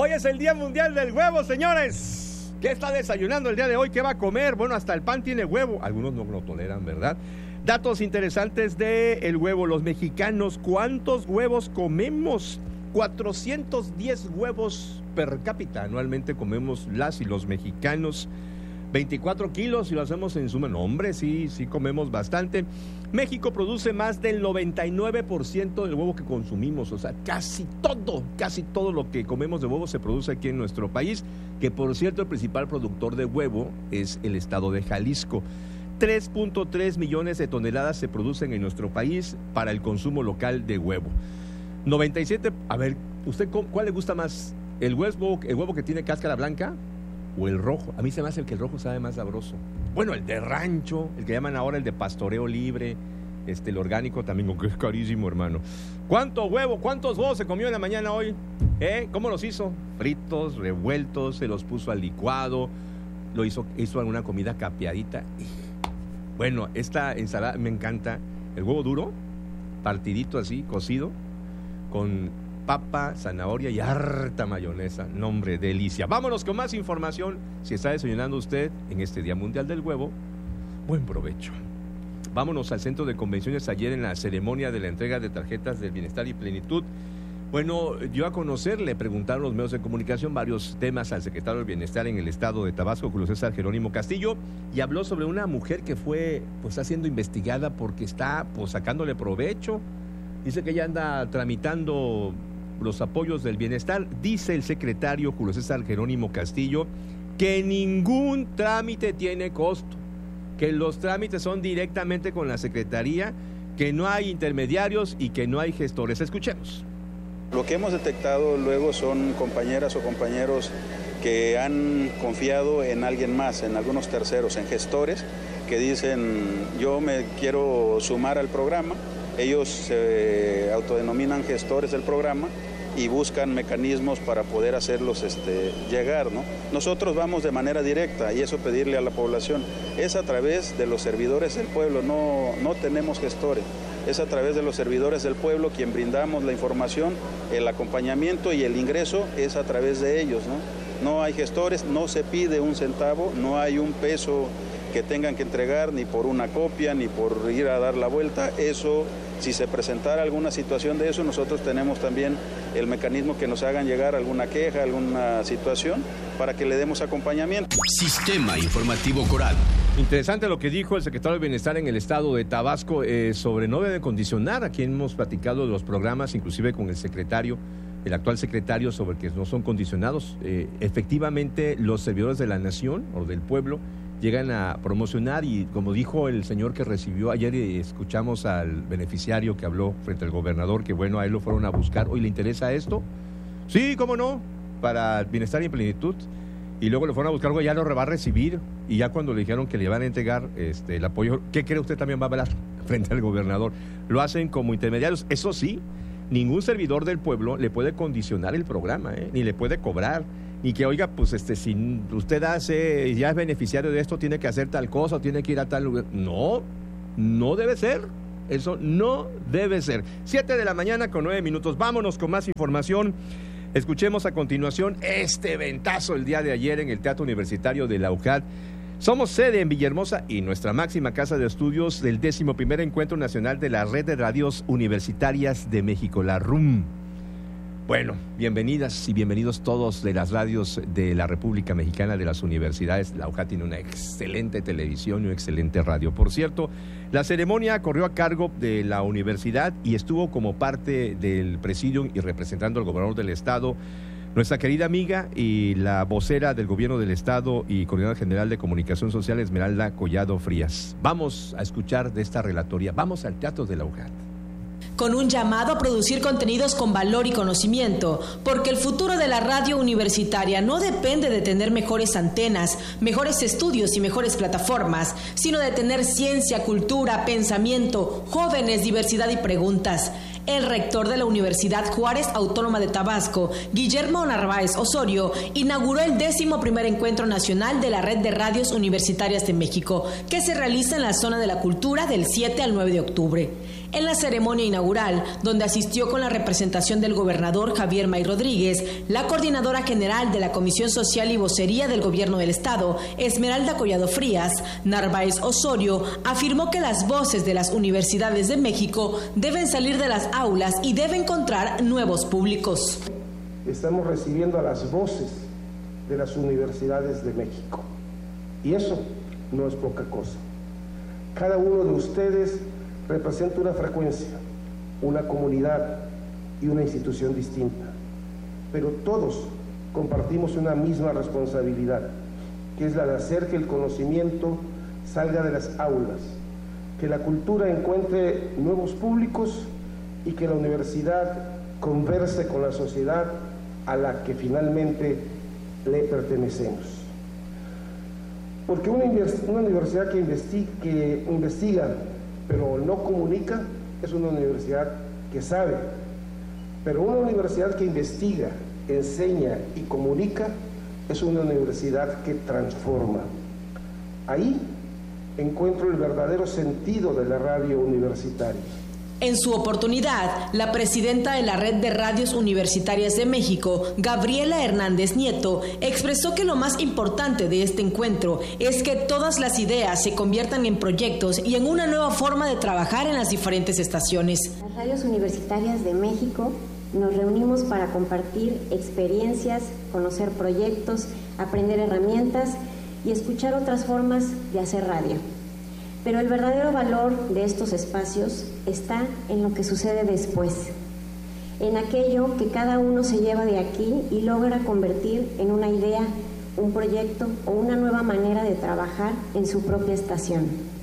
Hoy es el Día Mundial del Huevo, señores. ¿Qué está desayunando el día de hoy? ¿Qué va a comer? Bueno, hasta el pan tiene huevo. Algunos no lo toleran, ¿verdad? Datos interesantes del huevo. Los mexicanos, ¿cuántos huevos comemos? 410 huevos per cápita. Anualmente comemos las y los mexicanos. 24 kilos si lo hacemos en suma. No, hombre, sí comemos bastante. México produce más del 99% del huevo que consumimos. O sea, casi todo lo que comemos de huevo se produce aquí en nuestro país. Que, por cierto, el principal productor de huevo es el estado de Jalisco. 3.3 millones de toneladas se producen en nuestro país para el consumo local de huevo. 97, a ver, ¿usted cuál le gusta más? ¿El huevo que tiene cáscara blanca o el rojo? A mí se me hace que el rojo sabe más sabroso. Bueno, el de rancho, el que llaman ahora el de pastoreo libre, el orgánico también, que es carísimo, hermano. ¿Cuántos huevos se comió en la mañana hoy? ¿Cómo los hizo? Fritos, revueltos, se los puso al licuado, hizo alguna comida capeadita. Bueno, esta ensalada me encanta. El huevo duro, partidito así, cocido, con papa, zanahoria y harta mayonesa. No, hombre, delicia. Vámonos con más información. Si está desayunando usted en este Día Mundial del Huevo, buen provecho. Vámonos al Centro de Convenciones ayer en la ceremonia de la entrega de tarjetas del Bienestar y Plenitud. Bueno, dio a conocer, le preguntaron los medios de comunicación varios temas al secretario del Bienestar en el estado de Tabasco, Julio César Jerónimo Castillo, y habló sobre una mujer que fue, está siendo investigada porque está, sacándole provecho. Dice que ella anda tramitando los apoyos del bienestar. Dice el secretario Julio César Jerónimo Castillo que ningún trámite tiene costo, que los trámites son directamente con la Secretaría, que no hay intermediarios y que no hay gestores. Escuchemos. Lo que hemos detectado luego son compañeras o compañeros que han confiado en alguien más, en algunos terceros, en gestores, que dicen, yo me quiero sumar al programa. Ellos se autodenominan gestores del programa y buscan mecanismos para poder hacerlos llegar, ¿no? Nosotros vamos de manera directa y eso pedirle a la población. Es a través de los servidores del pueblo, no tenemos gestores. Es a través de los servidores del pueblo quien brindamos la información, el acompañamiento y el ingreso es a través de ellos, ¿no? No hay gestores, no se pide un centavo, no hay un peso que tengan que entregar ni por una copia ni por ir a dar la vuelta. Eso, si se presentara alguna situación de eso, nosotros tenemos también el mecanismo que nos hagan llegar alguna queja, alguna situación, para que le demos acompañamiento. Sistema Informativo Coral. Interesante lo que dijo el secretario del Bienestar en el estado de Tabasco sobre no debe condicionar. Aquí hemos platicado de los programas, inclusive con el secretario, el actual secretario, sobre que no son condicionados. Efectivamente, los servidores de la nación o del pueblo llegan a promocionar y, como dijo el señor que recibió ayer, escuchamos al beneficiario que habló frente al gobernador, que bueno, a él lo fueron a buscar. ¿Hoy le interesa esto? Sí, cómo no, para el Bienestar y Plenitud. Y luego lo fueron a buscar, ya lo va a recibir. Y ya cuando le dijeron que le van a entregar el apoyo, ¿qué cree usted también va a hablar frente al gobernador? Lo hacen como intermediarios. Eso sí, ningún servidor del pueblo le puede condicionar el programa, ni le puede cobrar. Y que, oiga, pues si usted ya es beneficiario de esto, tiene que hacer tal cosa, tiene que ir a tal lugar. No debe ser. Eso no debe ser. 7:09 a.m. Vámonos con más información. Escuchemos a continuación este eventazo el día de ayer en el Teatro Universitario de la UJAT. Somos sede en Villahermosa y nuestra máxima casa de estudios del 11º Encuentro Nacional de la Red de Radios Universitarias de México, la RUM. Bueno, bienvenidas y bienvenidos todos de las radios de la República Mexicana, de las universidades. La UJAT tiene una excelente televisión y una excelente radio. Por cierto, la ceremonia corrió a cargo de la universidad y estuvo como parte del presidium y representando al gobernador del estado, nuestra querida amiga y la vocera del gobierno del estado y coordinadora general de comunicación social, Esmeralda Collado Frías. Vamos a escuchar de esta relatoría. Vamos al Teatro de la UJAT. Con un llamado a producir contenidos con valor y conocimiento, porque el futuro de la radio universitaria no depende de tener mejores antenas, mejores estudios y mejores plataformas, sino de tener ciencia, cultura, pensamiento, jóvenes, diversidad y preguntas. El rector de la Universidad Juárez Autónoma de Tabasco, Guillermo Narváez Osorio, inauguró el 11º Encuentro Nacional de la Red de Radios Universitarias de México, que se realiza en la Zona de la Cultura del 7 al 9 de octubre. En la ceremonia inaugural, donde asistió con la representación del gobernador Javier May Rodríguez, la coordinadora general de la Comisión Social y Vocería del Gobierno del Estado, Esmeralda Collado Frías, Narváez Osorio, afirmó que las voces de las universidades de México deben salir de las aulas y deben encontrar nuevos públicos. Estamos recibiendo a las voces de las universidades de México. Y eso no es poca cosa. Cada uno de ustedes representa una frecuencia, una comunidad y una institución distinta. Pero todos compartimos una misma responsabilidad, que es la de hacer que el conocimiento salga de las aulas, que la cultura encuentre nuevos públicos y que la universidad converse con la sociedad a la que finalmente le pertenecemos. Porque una universidad que investiga, pero no comunica, es una universidad que sabe. Pero una universidad que investiga, enseña y comunica, es una universidad que transforma. Ahí encuentro el verdadero sentido de la radio universitaria. En su oportunidad, la presidenta de la Red de Radios Universitarias de México, Gabriela Hernández Nieto, expresó que lo más importante de este encuentro es que todas las ideas se conviertan en proyectos y en una nueva forma de trabajar en las diferentes estaciones. Las radios universitarias de México nos reunimos para compartir experiencias, conocer proyectos, aprender herramientas y escuchar otras formas de hacer radio. Pero el verdadero valor de estos espacios está en lo que sucede después, en aquello que cada uno se lleva de aquí y logra convertir en una idea, un proyecto o una nueva manera de trabajar en su propia estación.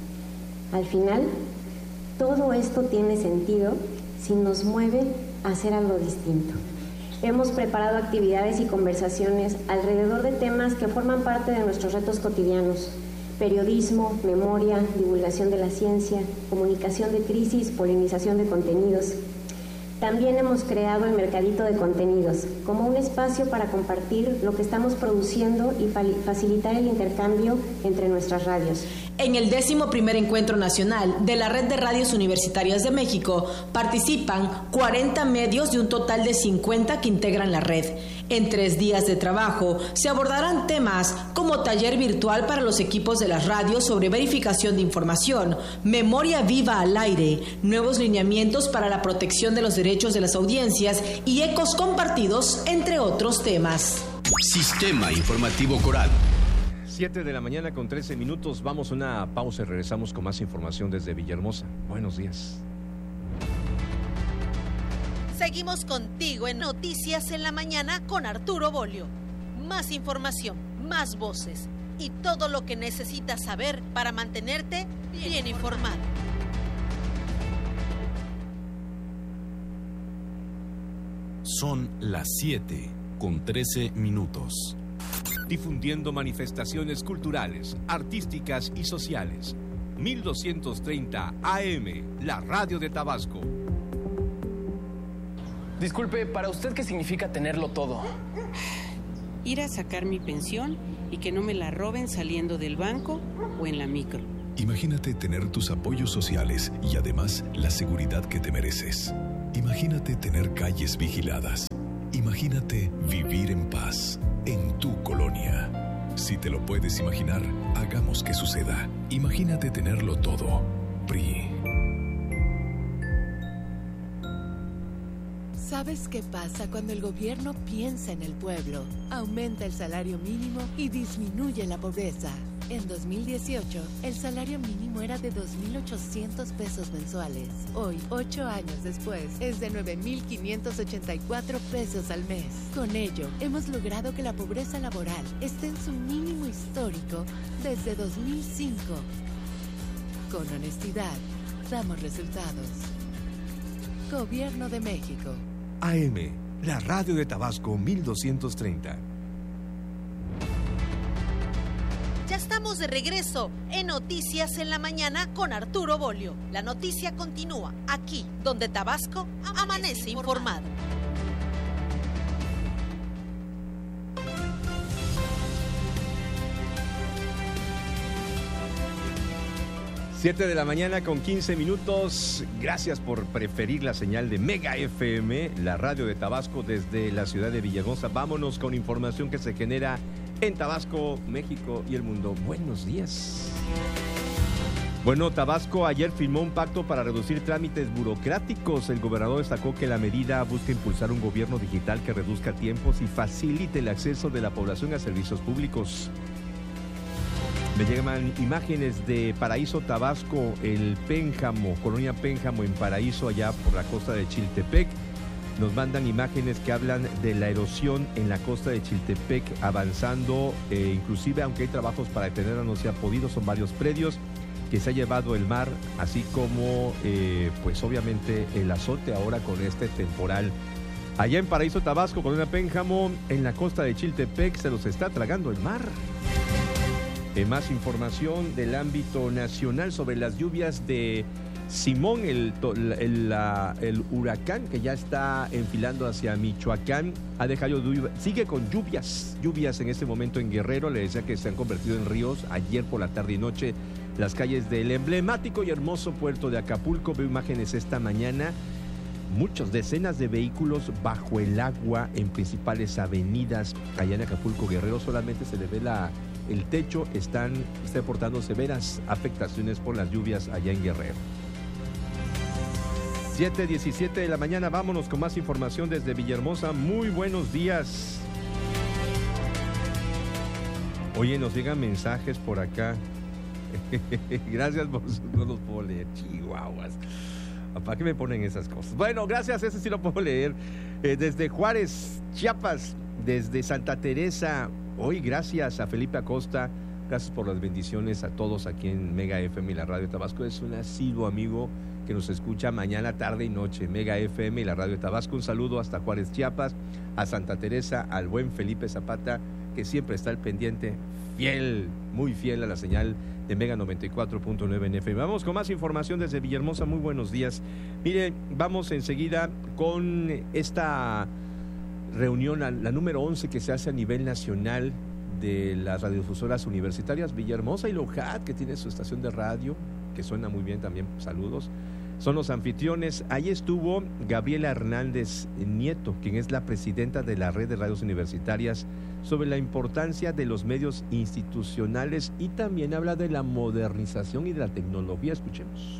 Al final, todo esto tiene sentido si nos mueve a hacer algo distinto. Hemos preparado actividades y conversaciones alrededor de temas que forman parte de nuestros retos cotidianos: periodismo, memoria, divulgación de la ciencia, comunicación de crisis, polinización de contenidos. También hemos creado el Mercadito de Contenidos como un espacio para compartir lo que estamos produciendo y facilitar el intercambio entre nuestras radios. En el 11º Encuentro Nacional de la Red de Radios Universitarias de México participan 40 medios de un total de 50 que integran la red. En 3 días de trabajo se abordarán temas como taller virtual para los equipos de las radios sobre verificación de información, memoria viva al aire, nuevos lineamientos para la protección de los derechos de las audiencias y ecos compartidos, entre otros temas. Sistema Informativo Coral. 7 de la mañana con 13 minutos. Vamos a una pausa y regresamos con más información desde Villahermosa. Buenos días. Seguimos contigo en Noticias en la Mañana con Arturo Bolio. Más información, más voces y todo lo que necesitas saber para mantenerte bien informado. Son las 7 con 13 minutos. Difundiendo manifestaciones culturales, artísticas y sociales. 1230 AM, la radio de Tabasco. Disculpe, ¿para usted qué significa tenerlo todo? Ir a sacar mi pensión y que no me la roben saliendo del banco o en la micro. Imagínate tener tus apoyos sociales y además la seguridad que te mereces. Imagínate tener calles vigiladas. Imagínate vivir en paz en tu colonia. Si te lo puedes imaginar, hagamos que suceda. Imagínate tenerlo todo. PRI. ¿Sabes qué pasa cuando el gobierno piensa en el pueblo? Aumenta el salario mínimo y disminuye la pobreza. En 2018, el salario mínimo era de 2.800 pesos mensuales. Hoy, 8 años después, es de 9.584 pesos al mes. Con ello, hemos logrado que la pobreza laboral esté en su mínimo histórico desde 2005. Con honestidad, damos resultados. Gobierno de México. AM, la radio de Tabasco 1230. Ya estamos de regreso en Noticias en la Mañana con Arturo Bolio. La noticia continúa aquí, donde Tabasco amanece informado. 7 de la mañana con 15 minutos. Gracias por preferir la señal de Mega FM, la radio de Tabasco desde la ciudad de Villahermosa. Vámonos con información que se genera en Tabasco, México y el mundo. Buenos días. Bueno, Tabasco ayer firmó un pacto para reducir trámites burocráticos. El gobernador destacó que la medida busca impulsar un gobierno digital que reduzca tiempos y facilite el acceso de la población a servicios públicos. Me llegan imágenes de Paraíso, Tabasco, el Pénjamo, Colonia Pénjamo en Paraíso, allá por la costa de Chiltepec. Nos mandan imágenes que hablan de la erosión en la costa de Chiltepec avanzando, inclusive aunque hay trabajos para detenerla no se ha podido, son varios predios que se ha llevado el mar, así como pues obviamente el azote ahora con este temporal. Allá en Paraíso, Tabasco, Colonia Pénjamo, en la costa de Chiltepec se los está tragando el mar. Más información del ámbito nacional sobre las lluvias de Simón, el huracán que ya está enfilando hacia Michoacán, ha dejado sigue con lluvias en este momento en Guerrero. Le decía que se han convertido en ríos. Ayer por la tarde y noche las calles del emblemático y hermoso puerto de Acapulco, veo imágenes esta mañana, decenas de vehículos bajo el agua en principales avenidas allá en Acapulco, Guerrero. Solamente se le ve el techo, está reportando severas afectaciones por las lluvias allá en Guerrero. 7:17 de la mañana, vámonos con más información desde Villahermosa. Muy buenos días. Oye, nos llegan mensajes por acá. Gracias, no los puedo leer, chihuahuas. ¿Para qué me ponen esas cosas? Bueno, gracias, ese sí lo puedo leer. Desde Juárez, Chiapas, desde Santa Teresa. Hoy gracias a Felipe Acosta, gracias por las bendiciones a todos aquí en Mega FM y la Radio Tabasco. Es un asiduo amigo que nos escucha mañana, tarde y noche. Mega FM y la Radio Tabasco. Un saludo hasta Juárez, Chiapas, a Santa Teresa, al buen Felipe Zapata, que siempre está al pendiente, fiel, muy fiel a la señal de Mega 94.9 en FM. Vamos con más información desde Villahermosa. Muy buenos días. Mire, vamos enseguida con esta reunión, la número 11 que se hace a nivel nacional de las radiodifusoras universitarias. Villahermosa y Lojat, que tiene su estación de radio, que suena muy bien también, saludos. Son los anfitriones. Ahí estuvo Gabriela Hernández Nieto, quien es la presidenta de la Red de Radios Universitarias, sobre la importancia de los medios institucionales y también habla de la modernización y de la tecnología. Escuchemos.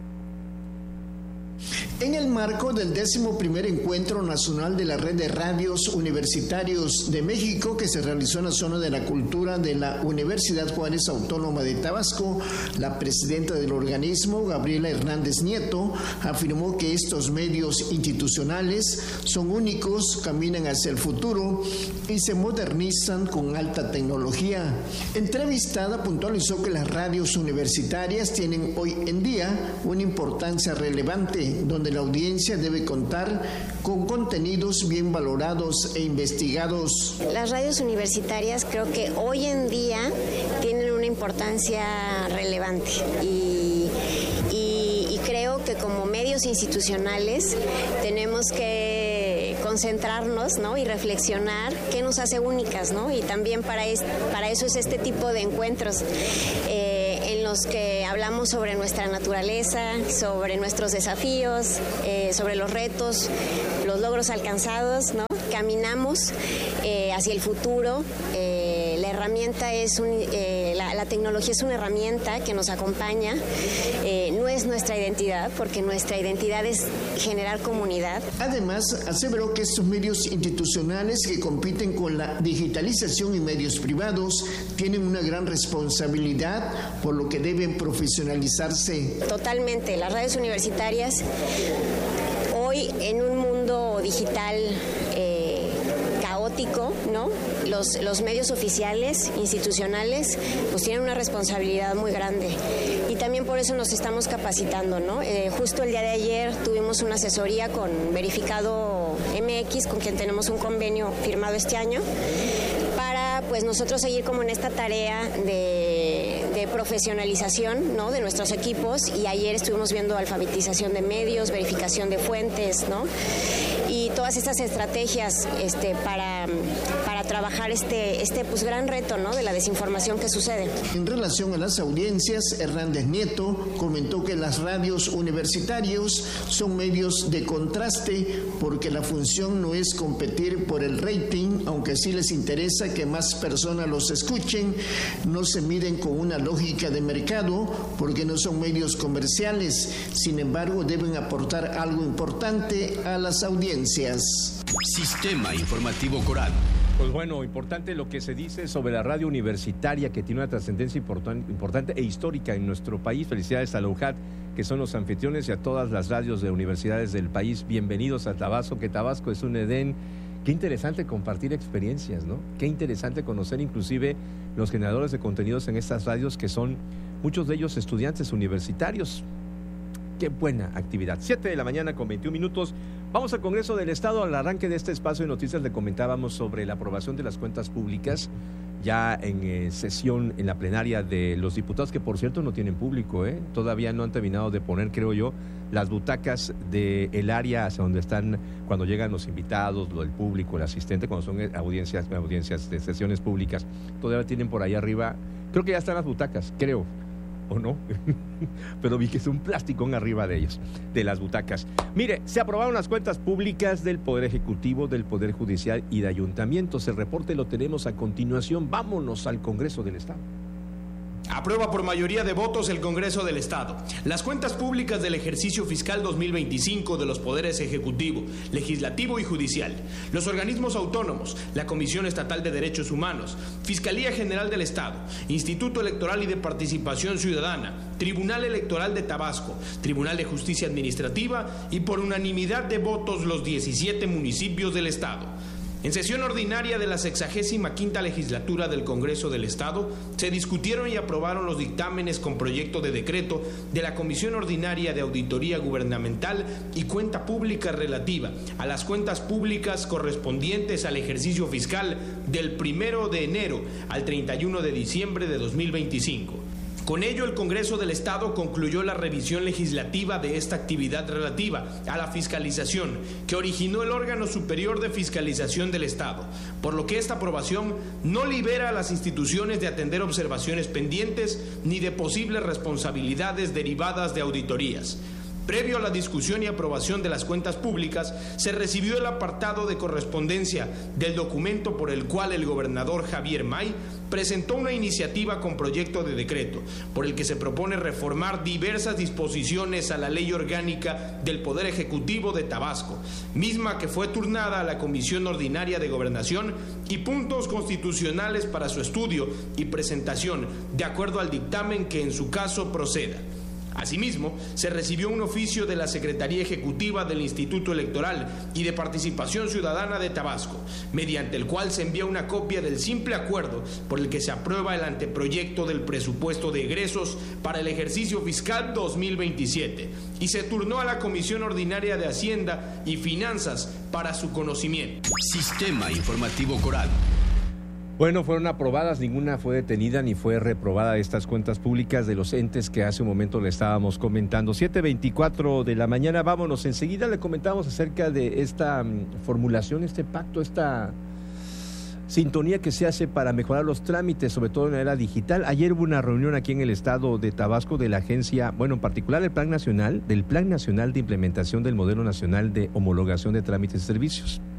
En el marco del 11º Encuentro Nacional de la Red de Radios Universitarios de México, que se realizó en la Zona de la Cultura de la Universidad Juárez Autónoma de Tabasco, la presidenta del organismo, Gabriela Hernández Nieto, afirmó que estos medios institucionales son únicos, caminan hacia el futuro y se modernizan con alta tecnología. Entrevistada, puntualizó que las radios universitarias tienen hoy en día una importancia relevante, donde la audiencia debe contar con contenidos bien valorados e investigados. Las radios universitarias creo que hoy en día tienen una importancia relevante y creo que como medios institucionales tenemos que concentrarnos, ¿no?, y reflexionar qué nos hace únicas, ¿no? Y también para eso es este tipo de encuentros en los que hablamos sobre nuestra naturaleza, sobre nuestros desafíos, sobre los retos, los logros alcanzados, ¿no? Caminamos hacia el futuro. La herramienta la tecnología es una herramienta que nos acompaña, no es nuestra identidad, porque nuestra identidad es generar comunidad. Además, aseveró que estos medios institucionales que compiten con la digitalización y medios privados tienen una gran responsabilidad, por lo que deben profesionalizarse. Totalmente, las radios universitarias hoy en un mundo digital caótico, ¿no? Los medios oficiales, institucionales, pues tienen una responsabilidad muy grande y también por eso nos estamos capacitando, ¿no? Justo el día de ayer tuvimos una asesoría con Verificado MX, con quien tenemos un convenio firmado este año, para pues nosotros seguir como en esta tarea de profesionalización, ¿no?, de nuestros equipos, y ayer estuvimos viendo alfabetización de medios, verificación de fuentes, ¿no?, y todas estas estrategias para trabajar este pues gran reto, ¿no?, de la desinformación que sucede. En relación a las audiencias, Hernández Nieto comentó que las radios universitarios son medios de contraste porque la función no es competir por el rating, aunque sí les interesa que más personas los escuchen. No se miden con una lógica de mercado porque no son medios comerciales. Sin embargo, deben aportar algo importante a las audiencias. Sistema Informativo Coral. Pues bueno, importante lo que se dice sobre la radio universitaria, que tiene una trascendencia importante e histórica en nuestro país. Felicidades a la UJAT, que son los anfitriones, y a todas las radios de universidades del país. Bienvenidos a Tabasco, que Tabasco es un Edén. Qué interesante compartir experiencias, ¿no? Qué interesante conocer inclusive los generadores de contenidos en estas radios, que son muchos de ellos estudiantes universitarios. Qué buena actividad. 7 de la mañana con 21 minutos. Vamos al Congreso del Estado. Al arranque de este espacio de noticias le comentábamos sobre la aprobación de las cuentas públicas ya en sesión en la plenaria de los diputados, que por cierto no tienen público, todavía no han terminado de poner, creo yo, las butacas del área hacia donde están cuando llegan los invitados, el público, el asistente, cuando son audiencias de sesiones públicas. Todavía tienen por ahí arriba, creo que ya están las butacas, creo, o no, pero vi que es un plasticón arriba de ellos, de las butacas. Mire, se aprobaron las cuentas públicas del Poder Ejecutivo, del Poder Judicial y de Ayuntamientos. El reporte lo tenemos a continuación. Vámonos al Congreso del Estado. Aprueba por mayoría de votos el Congreso del Estado las cuentas públicas del ejercicio fiscal 2025 de los poderes ejecutivo, legislativo y judicial, los organismos autónomos, la Comisión Estatal de Derechos Humanos, Fiscalía General del Estado, Instituto Electoral y de Participación Ciudadana, Tribunal Electoral de Tabasco, Tribunal de Justicia Administrativa y por unanimidad de votos los 17 municipios del Estado. En sesión ordinaria de la 65ª legislatura del Congreso del Estado, se discutieron y aprobaron los dictámenes con proyecto de decreto de la Comisión Ordinaria de Auditoría Gubernamental y Cuenta Pública relativa a las cuentas públicas correspondientes al ejercicio fiscal del 1 de enero al 31 de diciembre de 2025. Con ello, el Congreso del Estado concluyó la revisión legislativa de esta actividad relativa a la fiscalización que originó el órgano superior de fiscalización del Estado, por lo que esta aprobación no libera a las instituciones de atender observaciones pendientes ni de posibles responsabilidades derivadas de auditorías. Previo a la discusión y aprobación de las cuentas públicas, se recibió el apartado de correspondencia del documento por el cual el gobernador Javier May presentó una iniciativa con proyecto de decreto, por el que se propone reformar diversas disposiciones a la Ley Orgánica del Poder Ejecutivo de Tabasco, misma que fue turnada a la Comisión Ordinaria de Gobernación y puntos constitucionales para su estudio y presentación, de acuerdo al dictamen que en su caso proceda. Asimismo, se recibió un oficio de la Secretaría Ejecutiva del Instituto Electoral y de Participación Ciudadana de Tabasco, mediante el cual se envía una copia del simple acuerdo por el que se aprueba el anteproyecto del presupuesto de egresos para el ejercicio fiscal 2027 y se turnó a la Comisión Ordinaria de Hacienda y Finanzas para su conocimiento. Sistema Informativo Coral. Bueno, fueron aprobadas, ninguna fue detenida ni fue reprobada estas cuentas públicas de los entes que hace un momento le estábamos comentando. 7:24 de la mañana, vámonos. Enseguida le comentamos acerca de esta formulación, este pacto, esta sintonía que se hace para mejorar los trámites, sobre todo en la era digital. Ayer hubo una reunión aquí en el estado de Tabasco de la agencia, bueno, en particular del Plan Nacional de Implementación del Modelo Nacional de Homologación de Trámites y Servicios.